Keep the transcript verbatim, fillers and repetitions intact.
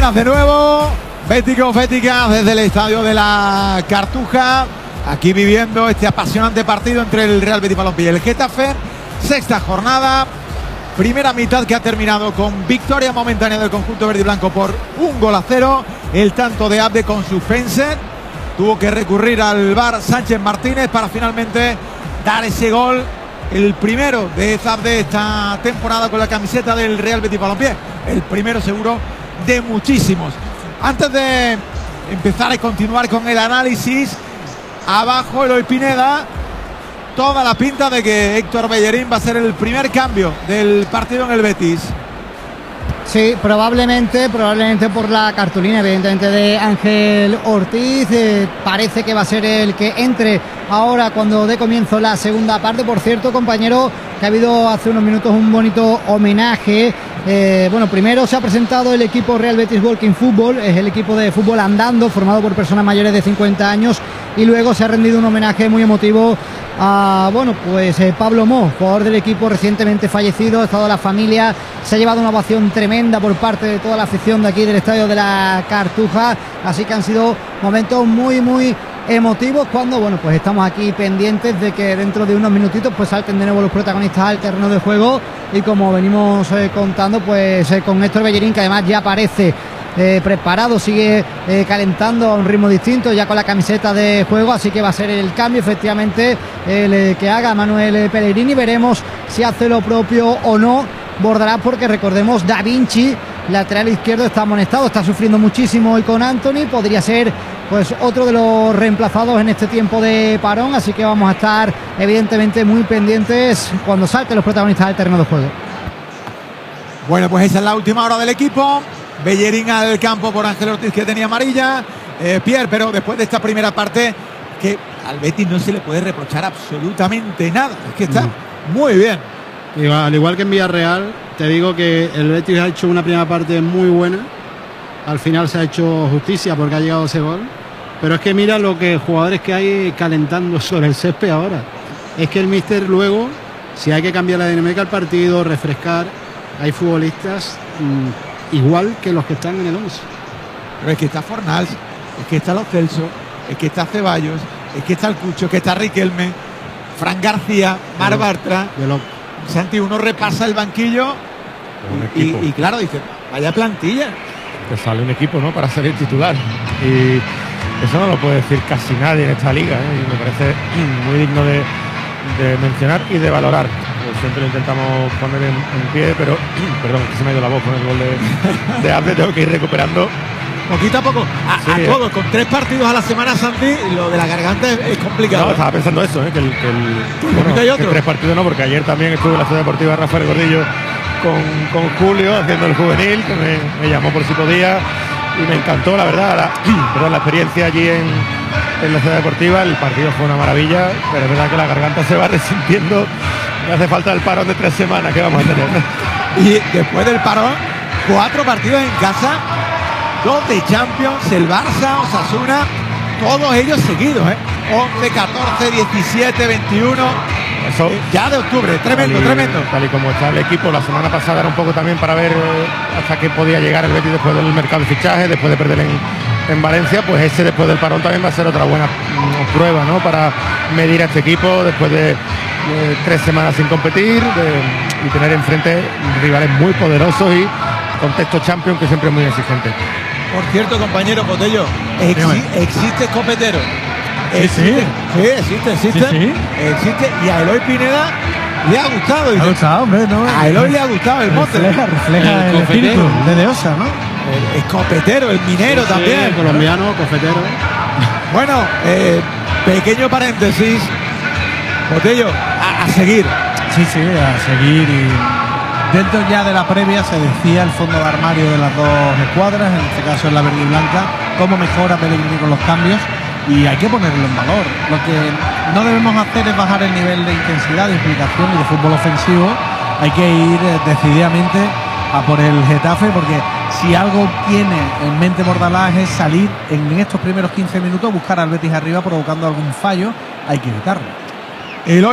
buenas de nuevo. Béticos, béticas, desde el estadio de la Cartuja, aquí viviendo este apasionante partido entre el Real Betis Balompié y el Getafe. Sexta jornada, primera mitad que ha terminado con victoria momentánea del conjunto verde y blanco por un gol a cero. El tanto de Abde con suspense. Tuvo que recurrir al V A R Sánchez Martínez para finalmente dar ese gol, el primero de Abde esta temporada con la camiseta del Real Betis Balompié. El primero seguro de muchísimos. Antes de empezar a continuar con el análisis, abajo Eloy Pineda, toda la pinta de que Héctor Bellerín va a ser el primer cambio del partido en el Betis. Sí, probablemente, probablemente por la cartulina, evidentemente, de Ángel Ortiz. Eh, parece que va a ser el que entre ahora cuando dé comienzo la segunda parte. Por cierto, compañero, que ha habido hace unos minutos un bonito homenaje. Eh, bueno, primero se ha presentado el equipo Real Betis Walking Football, es el equipo de fútbol andando formado por personas mayores de cincuenta años, y luego se ha rendido un homenaje muy emotivo a, bueno, pues eh, Pablo Mo, jugador del equipo recientemente fallecido. Ha estado la familia, se ha llevado una ovación tremenda por parte de toda la afición de aquí del estadio de la Cartuja, así que han sido momentos muy muy emotivos cuando, bueno, pues estamos aquí pendientes de que dentro de unos minutitos pues salten de nuevo los protagonistas al terreno de juego, y como venimos eh, contando, pues eh, con Héctor Bellerín, que además ya aparece eh, preparado, sigue eh, calentando a un ritmo distinto ya con la camiseta de juego, así que va a ser el cambio efectivamente el eh, que haga Manuel Pellegrini. Veremos si hace lo propio o no Bordalás, porque recordemos, Da Vinci, lateral izquierdo, está amonestado, está sufriendo muchísimo hoy con Anthony, podría ser pues otro de los reemplazados en este tiempo de parón, así que vamos a estar evidentemente muy pendientes cuando salten los protagonistas del terreno de juego. Bueno, pues esa es la última hora del equipo. Bellerín al campo por Ángel Ortiz, que tenía amarilla. eh, Pierre, pero después de esta primera parte, que al Betis no se le puede reprochar absolutamente nada, es que está mm. muy bien. Igual, al igual que en Villarreal, te digo que el Betis ha hecho una primera parte muy buena. Al final se ha hecho justicia porque ha llegado ese gol. Pero es que mira lo que jugadores que hay calentando sobre el césped ahora. Es que el míster luego, si hay que cambiar la dinámica del partido, refrescar, hay futbolistas mmm, igual que los que están en el once. Pero es que está Fornals, es que está Los Celso, es que está Ceballos, es que está el Cucho, es que está Riquelme, Fran García, Mar Bartra. Santi, uno repasa el banquillo y, y, y claro, dice, vaya plantilla. Te sale un equipo, ¿no?, para ser el titular. Y eso no lo puede decir casi nadie en esta liga, ¿eh? Y me parece muy digno de, de mencionar y de valorar. Pues siempre lo intentamos poner en, en pie, pero perdón, que se me ha ido la voz con el gol de, de Abde, tengo que ir recuperando. Poquito a poco, a, sí, a todos, con tres partidos a la semana, Santi, lo de la garganta es, es complicado. No, estaba pensando eso, ¿eh? que, el, que, el, bueno, hay otro? que tres partidos no, porque ayer también estuve en la Ciudad Deportiva Rafael Gordillo con, con Julio haciendo el juvenil, que me, me llamó por si podía, y me encantó, la verdad, la, perdón, la experiencia allí en, en la Ciudad Deportiva. El partido fue una maravilla, pero es verdad que la garganta se va resintiendo. Me hace falta el parón de tres semanas que vamos a tener. Y después del parón, cuatro partidos en casa, dos de Champions, el Barça, Osasuna, todos ellos seguidos, ¿eh? once, catorce, diecisiete, veintiuno, eso, eh, ya de octubre, tremendo, tal y, tremendo. Tal y como está el equipo, la semana pasada era un poco también para ver eh, hasta qué podía llegar el Betis después del mercado de fichaje, después de perder en, en Valencia, pues ese después del parón también va a ser otra buena mm, prueba, ¿no?, para medir a este equipo después de, de tres semanas sin competir de, y tener enfrente rivales muy poderosos y contexto Champions que siempre es muy exigente. Por cierto, compañero Botello, exi existe escopetero. Sí, existe, sí. sí, existe, existe, sí, sí. existe. Y a Eloy Pineda le ha gustado. Le ha gustado, hombre, ¿no? A Eloy le ha gustado el mote. Refleja, refleja el, el espíritu de Deosa, ¿no? El escopetero, el minero sí, también. Sí, el colombiano, cofetero. Bueno, eh, pequeño paréntesis. Botello, a, a seguir. Sí, sí, a seguir. Y dentro ya de la previa se decía el fondo de armario de las dos escuadras, en este caso en la verde y blanca, cómo mejora Pellegrini con los cambios, y hay que ponerlo en valor. Lo que no debemos hacer es bajar el nivel de intensidad, de implicación y de fútbol ofensivo. Hay que ir decididamente a por el Getafe, porque si algo tiene en mente Bordalás es salir en estos primeros quince minutos, buscar al Betis arriba provocando algún fallo. Hay que evitarlo. Eloy